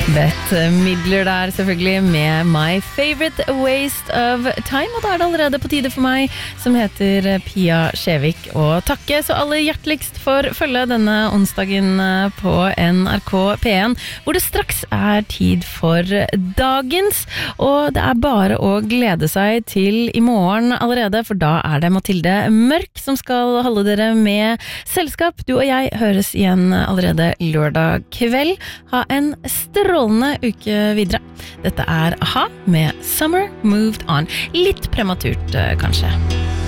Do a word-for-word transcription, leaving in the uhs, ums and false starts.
Bette Midler der selvfølgelig med My Favorite Waste of Time, og da er det allerede på tide for meg som heter Pia Skjevik å takke så aller hjerteligst for følge denne onsdagen på N R K P en, hvor det straks er tid for dagens, og det er bare å glede seg til i morgen allerede, for da er det Mathilde Mørk som skal holde dere med selskap. Du og jeg høres igjen allerede lørdag kveld. Ha en strålende uke videre. Dette er A-ha med Summer Moved On. Litt prematurt, kanskje.